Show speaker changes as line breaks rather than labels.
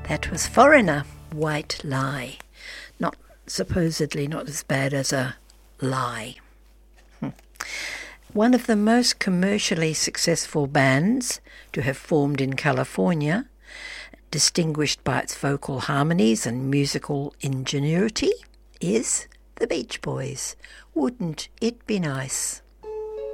That was Foreigner, White Lie. Supposedly not as bad as a lie. One of the most commercially successful bands to have formed in California, distinguished by its vocal harmonies and musical ingenuity, is the Beach Boys. Wouldn't it be nice?